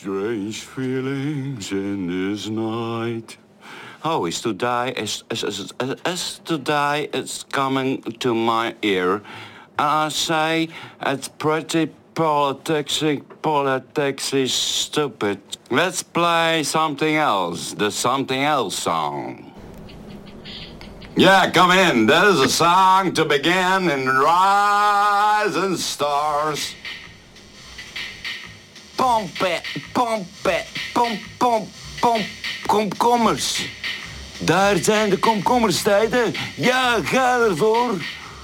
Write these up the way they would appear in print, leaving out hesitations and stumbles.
strange feelings in this night. Oh, is to die, is to die, it's coming to my ear. And I say, it's pretty politics is stupid. Let's play something else, the something else song. Yeah, come in. There's a song to begin in Rising Stars. Pomp it, pom, komkommers. Daar zijn de komkommerstijden. Ja, ga ervoor.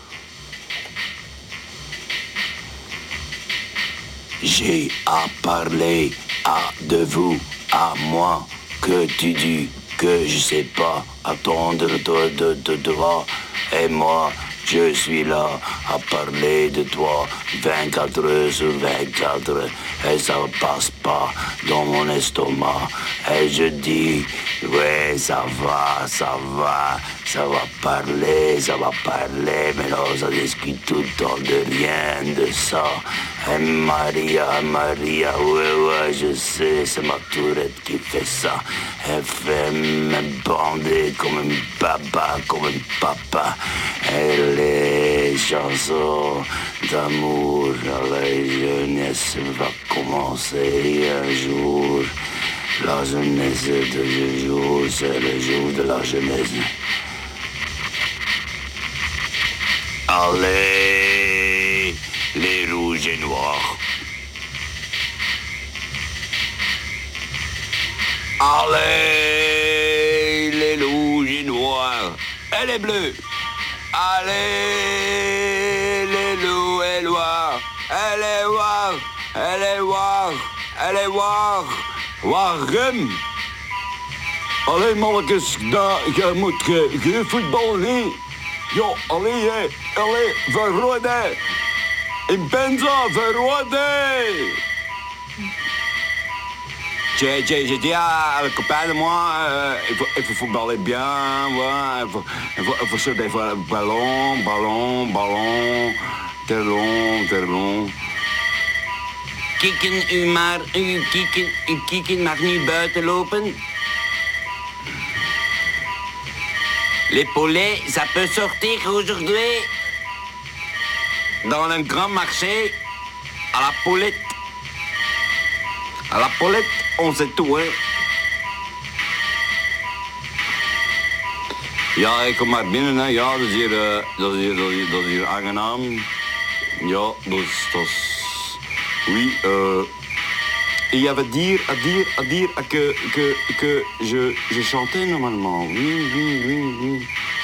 J'ai à parler à de vous, à moi, que tu dis que je sais pas attendre de toi. Et moi, je suis là à parler de toi 24 heures sur 24 et ça passe pas dans mon estomac. Et je dis, ouais, ça va parler, mais là, ça discute tout le temps de rien de ça. Et Maria, ouais, je sais, c'est ma tourette qui fait ça. Elle fait me bander comme un papa. Et les chansons d'amour à la jeunesse va commencer un jour. La jeunesse de ce jour, c'est le jour de la jeunesse. Allez, les rouges et noirs. Allez, les rouges et noirs. Et les bleus. Allez, les loups et noirs. Elle est waar. Waarom? Allee, mannetjes, je moet voetbal niet. Ja, allee, verrode. Ik ben zo verrode. J'ai dit à le copain de moi, il faut footballer bien, ouais, il faut se défendre, ballon, terlon. Kieken mag niet buiten lopen. Les poulets, ça peut sortir aujourd'hui dans un grand marché à la poulette. À la poulette, on sait tout, hè. Ja, ik kom maar binnen, hè. Ja, dat is hier aangenaam. Ja, dat is... Oui, il y avait dire que je chantais normalement. Oui.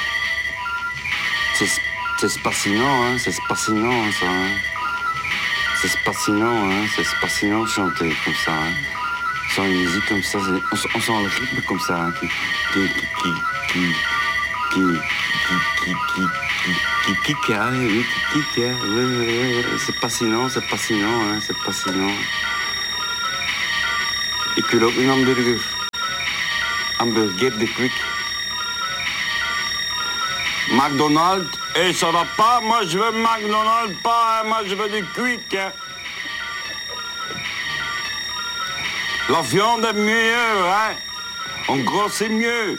C'est fascinant, hein, c'est fascinant, ça, hein. C'est fascinant de chanter comme ça, hein. Sans une musique comme ça, on sent le rythme comme ça, hein, c'est fascinant, hein, c'est fascinant. Ik wil ook een hamburger de quick. McDonald's, et ça va pas, moi je veux McDonald's pas, moi je veux du quick, hein. La viande est mieux, hein. En gros c'est mieux.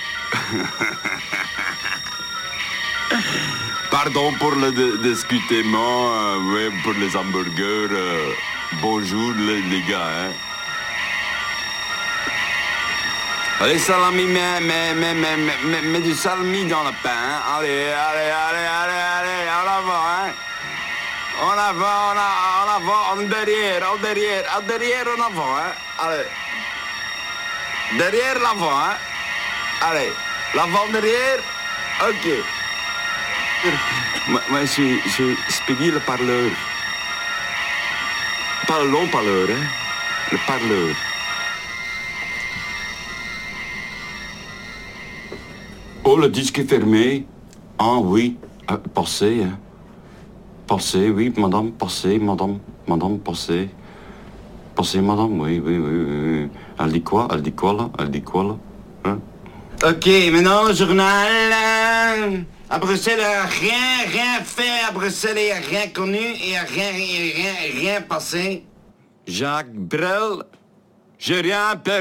Pardon pour le discutement, ouais, pour les hamburgers. Bonjour les gars, hein. Allez, salami, mets du salami dans le pain, hein. Allez, en avant, hein. En avant, en derrière, en avant, hein. Allez. Derrière, l'avant, hein. Allez, l'avant, derrière, ok. Moi, je suis Speedy le parleur. Pas le long parleur, hein. Le parleur. Oh, le disque est fermé. Ah oui, passez, hein. Passez, oui, madame, passez, madame, passez. Passez, madame, oui. Elle dit quoi, là? Hein? Ok, maintenant le journal. À Bruxelles, rien fait. À Bruxelles, il n'y a rien connu, il n'y a rien passé. Jacques Brel J'ai rien perdu.